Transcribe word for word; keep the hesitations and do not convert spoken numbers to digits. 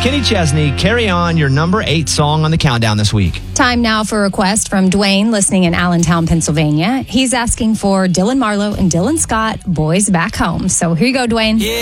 Kenny Chesney, carry on your number eight song on the countdown this week. Time now for a request from Dwayne, listening in Allentown, Pennsylvania. He's asking for Dylan Marlowe and Dylan Scott, Boys Back Home. So here you go, Dwayne. Yeah.